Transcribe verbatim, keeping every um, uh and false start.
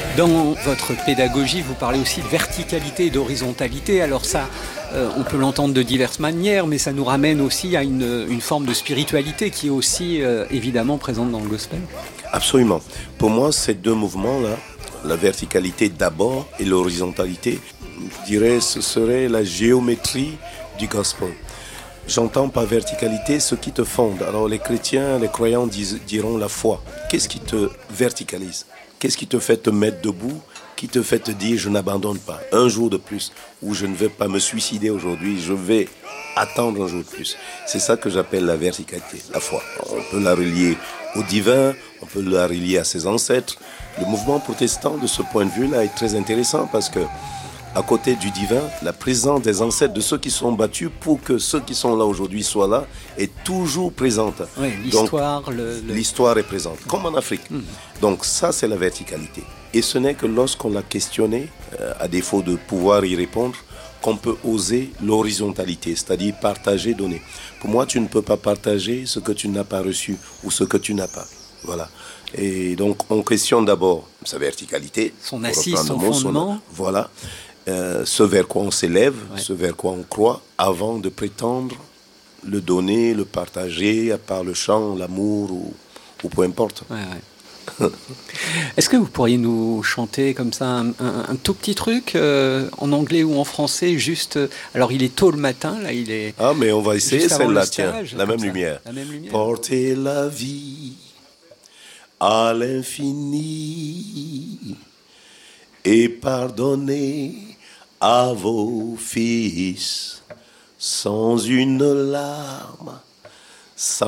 Dans votre pédagogie, vous parlez aussi de verticalité et d'horizontalité. Alors ça, euh, on peut l'entendre de diverses manières, mais ça nous ramène aussi à une, une forme de spiritualité qui est aussi euh, évidemment présente dans le gospel. Absolument. Pour moi, ces deux mouvements-là, la verticalité d'abord et l'horizontalité, je dirais ce serait la géométrie du gospel. J'entends par verticalité ce qui te fonde. Alors les chrétiens, les croyants disent, diront la foi. Qu'est-ce qui te verticalise ? Qu'est-ce qui te fait te mettre debout ? Qui te fait te dire je n'abandonne pas un jour de plus, ou je ne vais pas me suicider aujourd'hui, je vais attendre un jour de plus. C'est ça que j'appelle la verticalité, la foi. On peut la relier au divin, on peut la relier à ses ancêtres. Le mouvement protestant de ce point de vue-là est très intéressant parce que à côté du divin, la présence des ancêtres, de ceux qui sont battus pour que ceux qui sont là aujourd'hui soient là, est toujours présente. Oui, l'histoire... Donc, le, le... l'histoire est présente, comme en Afrique. Mmh. Donc ça, c'est la verticalité. Et ce n'est que lorsqu'on l'a questionné, euh, à défaut de pouvoir y répondre, qu'on peut oser l'horizontalité, c'est-à-dire partager, donner. Pour moi, tu ne peux pas partager ce que tu n'as pas reçu ou ce que tu n'as pas. Voilà. Et donc, on questionne d'abord sa verticalité. Son assise, son mot, fondement. Son, voilà. Euh, ce vers quoi on s'élève, ouais. ce vers quoi on croit, avant de prétendre le donner, le partager, à part le chant, l'amour ou, ou peu importe. Ouais, ouais. Est-ce que vous pourriez nous chanter comme ça un, un, un tout petit truc euh, en anglais ou en français, juste... Alors il est tôt le matin, là il est... Ah mais on va essayer celle-là, tiens, la même, lumière. la même lumière. Portez la vie à l'infini et pardonnez à vos fils sans une larme, sans